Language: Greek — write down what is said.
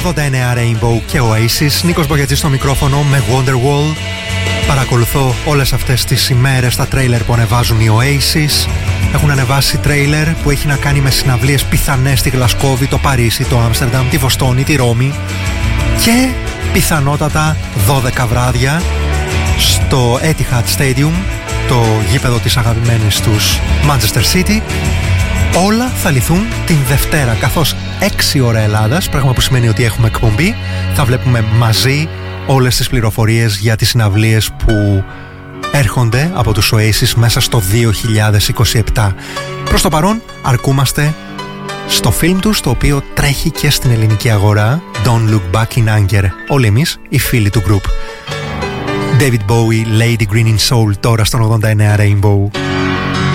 89 Rainbow και Oasis. Νίκος Μπογιατζής στο μικρόφωνο με Wonderwall. Παρακολουθώ όλες αυτές τις ημέρες τα τρέιλερ που ανεβάζουν οι Oasis. Έχουν ανεβάσει τρέιλερ που έχει να κάνει με συναυλίες πιθανές στη Γλασκόβη, το Παρίσι, το Άμστερνταμ, τη Βοστόνη, τη Ρώμη και πιθανότατα 12 βράδια στο Etihad Stadium, το γήπεδο της αγαπημένης τους Manchester City. Όλα θα λυθούν την Δευτέρα, καθώς 6 ώρα Ελλάδας, πράγμα που σημαίνει ότι έχουμε εκπομπή, θα βλέπουμε μαζί όλες τις πληροφορίες για τις συναυλίες που έρχονται από τους Oasis μέσα στο 2027. Προς το παρόν αρκούμαστε στο φιλμ τους, το οποίο τρέχει και στην ελληνική αγορά, Don't Look Back in Anger. Όλοι εμείς οι φίλοι του group. David Bowie, Lady Green in Soul, τώρα στον 89 Rainbow.